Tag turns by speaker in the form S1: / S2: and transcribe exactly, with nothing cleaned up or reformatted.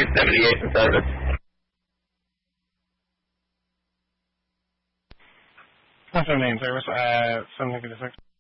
S1: nine seventy-eight in service.
S2: nine seventy-eight in service, uh, seven fifty-six.